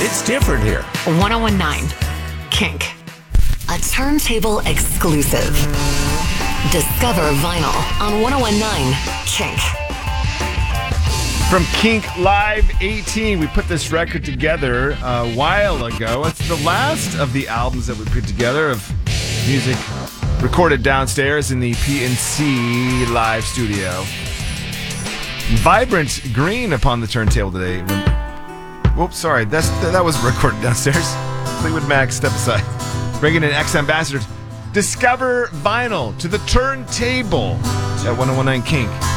It's different here. 1019 Kink. A turntable exclusive. Discover vinyl on 1019 Kink. From Kink Live 18, we put this record together a while ago. It's the last of the albums that we put together of music recorded downstairs in the PNC Live studio. Vibrant green upon the turntable today. Whoops, sorry. That was recorded downstairs. Fleetwood Mac, step aside. Bringing in ex-ambassadors. Discover vinyl to the turntable at 1019 Kink.